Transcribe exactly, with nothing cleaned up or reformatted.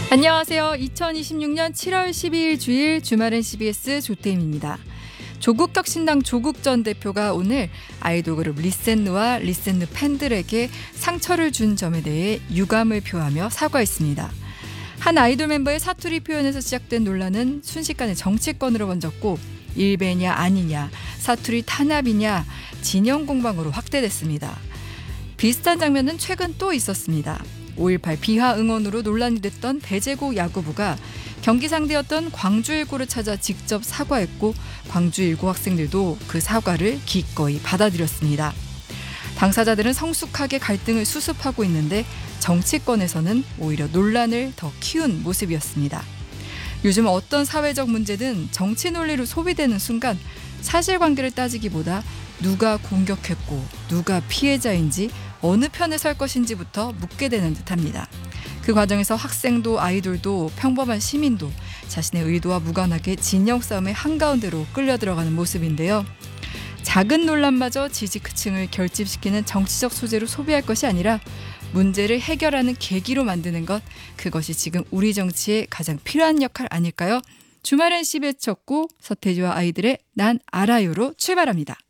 안녕하세요. 이천이십육년 칠월 십이일 주일 주말엔 씨비에스 조태임입니다. 조국혁신당 조국 전 대표가 오늘 아이돌 그룹 리센느와 리센느 팬들에게 상처를 준 점에 대해 유감을 표하며 사과했습니다. 한 아이돌 멤버의 사투리 표현에서 시작된 논란은 순식간에 정치권으로 번졌고 일배냐 아니냐, 사투리 탄압이냐, 진영 공방으로 확대됐습니다. 비슷한 장면은 최근 또 있었습니다. 오일팔 비하 응원으로 논란이 됐던 배제고 야구부가 경기 상대였던 광주일고를 찾아 직접 사과했고 광주일고 학생들도 그 사과를 기꺼이 받아들였습니다. 당사자들은 성숙하게 갈등을 수습하고 있는데 정치권에서는 오히려 논란을 더 키운 모습이었습니다. 요즘 어떤 사회적 문제든 정치 논리로 소비되는 순간 사실관계를 따지기보다 누가 공격했고 누가 피해자인지 어느 편에 설 것인지부터 묻게 되는 듯합니다. 그 과정에서 학생도 아이돌도 평범한 시민도 자신의 의도와 무관하게 진영 싸움의 한가운데로 끌려 들어가는 모습인데요. 작은 논란마저 지지층을 결집시키는 정치적 소재로 소비할 것이 아니라 문제를 해결하는 계기로 만드는 것, 그것이 지금 우리 정치에 가장 필요한 역할 아닐까요? 주말엔 씨비에스 첫 곡 서태지와 아이들의 난 알아요로 출발합니다.